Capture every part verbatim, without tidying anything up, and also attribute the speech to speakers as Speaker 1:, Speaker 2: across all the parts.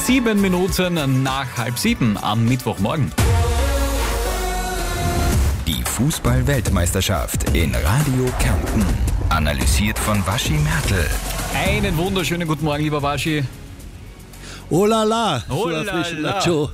Speaker 1: Sieben Minuten nach halb sieben am Mittwochmorgen.
Speaker 2: Die Fußball-Weltmeisterschaft in Radio Kärnten. Analysiert von Waschi Mertl.
Speaker 1: Einen wunderschönen guten Morgen, lieber Waschi.
Speaker 3: Oh la la,
Speaker 1: Oh
Speaker 3: so
Speaker 1: la
Speaker 3: erfrischend,
Speaker 1: la.
Speaker 3: Joe.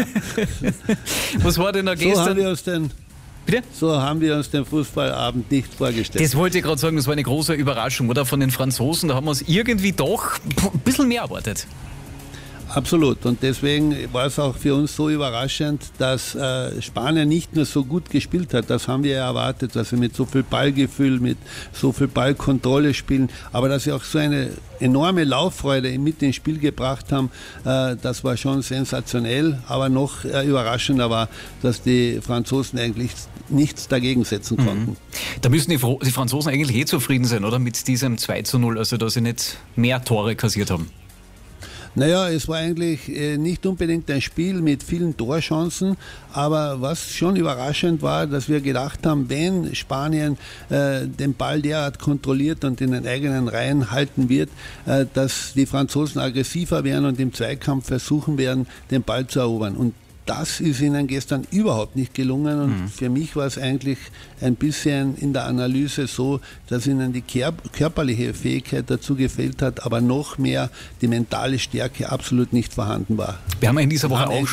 Speaker 1: Was war denn da
Speaker 3: So haben,
Speaker 1: gestern?
Speaker 3: wir uns den,
Speaker 1: Bitte?
Speaker 3: so haben wir uns den Fußballabend nicht vorgestellt.
Speaker 1: Das wollte ich gerade sagen, das war eine große Überraschung, oder? Von den Franzosen, da haben wir uns irgendwie doch ein bisschen mehr erwartet.
Speaker 3: Absolut. Und deswegen war es auch für uns so überraschend, dass äh, Spanien nicht nur so gut gespielt hat. Das haben wir ja erwartet, dass sie mit so viel Ballgefühl, mit so viel Ballkontrolle spielen. Aber dass sie auch so eine enorme Lauffreude mit ins Spiel gebracht haben, äh, das war schon sensationell. Aber noch äh, überraschender war, dass die Franzosen eigentlich nichts dagegen setzen konnten.
Speaker 1: Mhm. Da müssen die, Fro- die Franzosen eigentlich eh zufrieden sein, oder? Mit diesem zwei zu null, also dass sie nicht mehr Tore kassiert haben.
Speaker 3: Naja, es war eigentlich äh, nicht unbedingt ein Spiel mit vielen Torchancen, aber was schon überraschend war, dass wir gedacht haben, wenn Spanien äh, den Ball derart kontrolliert und in den eigenen Reihen halten wird, äh, dass die Franzosen aggressiver werden und im Zweikampf versuchen werden, den Ball zu erobern. Und das ist ihnen gestern überhaupt nicht gelungen und mhm. für mich war es eigentlich ein bisschen in der Analyse so, dass ihnen die körperliche Fähigkeit dazu gefehlt hat, aber noch mehr die mentale Stärke absolut nicht vorhanden war.
Speaker 1: Wir haben in dieser Woche auch...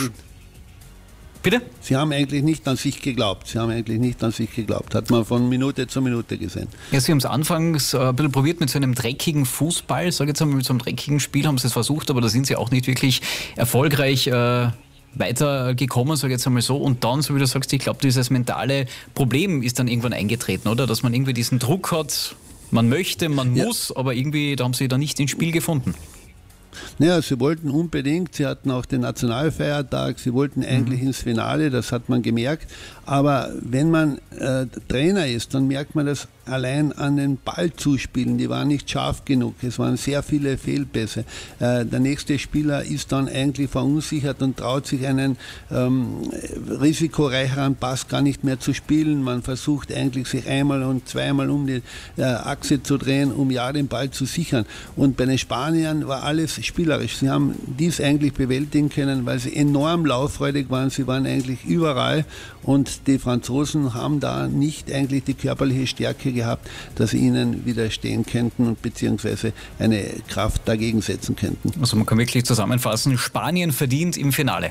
Speaker 1: Bitte?
Speaker 3: Sie haben eigentlich nicht an sich geglaubt. Sie haben eigentlich nicht an sich geglaubt. Hat man von Minute zu Minute gesehen.
Speaker 1: Ja, Sie haben es anfangs ein bisschen probiert mit so einem dreckigen Fußball. Sag jetzt einmal, mit so einem dreckigen Spiel haben Sie es versucht, aber da sind Sie auch nicht wirklich erfolgreich äh, weitergekommen, sage ich jetzt einmal so. Und dann, so wie du sagst, ich glaube, dieses mentale Problem ist dann irgendwann eingetreten, oder? Dass man irgendwie diesen Druck hat, man möchte, man
Speaker 3: ja.
Speaker 1: muss, aber irgendwie, da haben Sie da nicht ins Spiel gefunden.
Speaker 3: Naja, sie wollten unbedingt, sie hatten auch den Nationalfeiertag, sie wollten eigentlich mhm. ins Finale, das hat man gemerkt. Aber wenn man äh, Trainer ist, dann merkt man das allein an den Ballzuspielen. Die waren nicht scharf genug, es waren sehr viele Fehlpässe. Äh, der nächste Spieler ist dann eigentlich verunsichert und traut sich einen ähm, risikoreicheren Pass gar nicht mehr zu spielen. Man versucht eigentlich sich einmal und zweimal um die äh, Achse zu drehen, um ja den Ball zu sichern. Und bei den Spaniern war alles spielerisch. Sie haben dies eigentlich bewältigen können, weil sie enorm lauffreudig waren. Sie waren eigentlich überall und die Franzosen haben da nicht eigentlich die körperliche Stärke gehabt, dass sie ihnen widerstehen könnten und beziehungsweise eine Kraft dagegen setzen könnten.
Speaker 1: Also man kann wirklich zusammenfassen, Spanien verdient im Finale.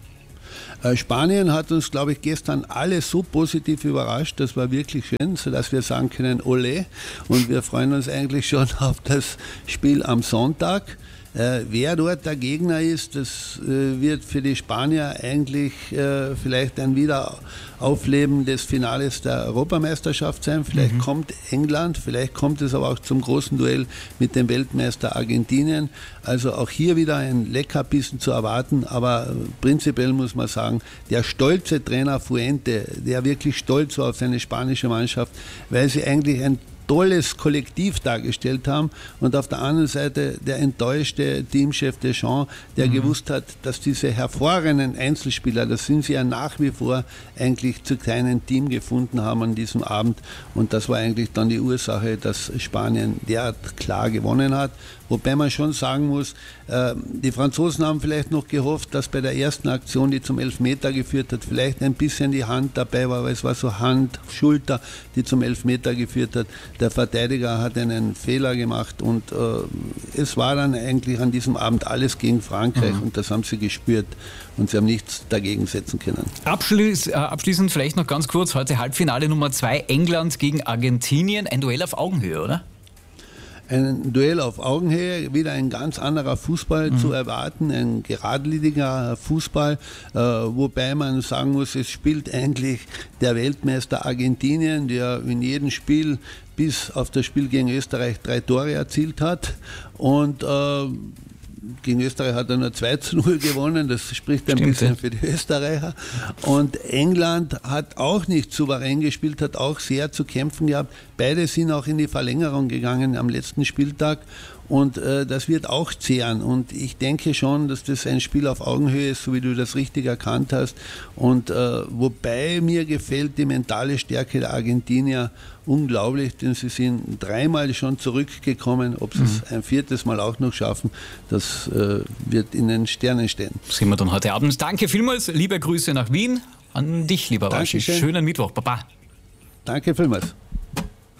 Speaker 3: Spanien hat uns, glaube ich, gestern alle so positiv überrascht. Das war wirklich schön, sodass wir sagen können, Olé. Und wir freuen uns eigentlich schon auf das Spiel am Sonntag. Äh, wer dort der Gegner ist, das äh, wird für die Spanier eigentlich äh, vielleicht ein Wiederaufleben des Finales der Europameisterschaft sein. Vielleicht mhm. kommt England, vielleicht kommt es aber auch zum großen Duell mit dem Weltmeister Argentinien. Also auch hier wieder ein Leckerbissen zu erwarten, aber äh, prinzipiell muss man sagen, der stolze Trainer Fuente, der wirklich stolz war auf seine spanische Mannschaft, weil sie eigentlich ein tolles Kollektiv dargestellt haben und auf der anderen Seite der enttäuschte Teamchef Deschamps, der mhm. gewusst hat, dass diese hervorragenden Einzelspieler, das sind sie ja nach wie vor, eigentlich zu keinem Team gefunden haben an diesem Abend und das war eigentlich dann die Ursache, dass Spanien derart klar gewonnen hat. Wobei man schon sagen muss, äh, die Franzosen haben vielleicht noch gehofft, dass bei der ersten Aktion, die zum Elfmeter geführt hat, vielleicht ein bisschen die Hand dabei war, weil es war so Hand, Schulter, die zum Elfmeter geführt hat. Der Verteidiger hat einen Fehler gemacht und äh, es war dann eigentlich an diesem Abend alles gegen Frankreich mhm. und das haben sie gespürt und sie haben nichts dagegen setzen können.
Speaker 1: Abschließ, äh, abschließend vielleicht noch ganz kurz, heute Halbfinale Nummer zwei, England gegen Argentinien, ein Duell auf Augenhöhe, oder?
Speaker 3: Ein Duell auf Augenhöhe, wieder ein ganz anderer Fußball mhm. zu erwarten, ein geradliniger Fußball, äh, wobei man sagen muss, es spielt eigentlich der Weltmeister Argentinien, der in jedem Spiel bis auf das Spiel gegen Österreich drei Tore erzielt hat und äh, gegen Österreich hat er nur zwei zu null gewonnen, das spricht ein
Speaker 1: Stimmt,
Speaker 3: bisschen
Speaker 1: ja.
Speaker 3: für die Österreicher. Und England hat auch nicht souverän gespielt, hat auch sehr zu kämpfen gehabt. Beide sind auch in die Verlängerung gegangen am letzten Spieltag. und äh, das wird auch zehren. Und ich denke schon, dass das ein Spiel auf Augenhöhe ist, so wie du das richtig erkannt hast. Und äh, wobei mir gefällt die mentale Stärke der Argentinier unglaublich, denn sie sind dreimal schon zurückgekommen. Ob sie es mhm. ein viertes Mal auch noch schaffen, das äh, wird in den Sternen stehen.
Speaker 1: Sehen wir dann heute Abend. Danke vielmals, liebe Grüße nach Wien an dich, lieber Waschi. Schönen Mittwoch, Baba.
Speaker 3: Danke vielmals.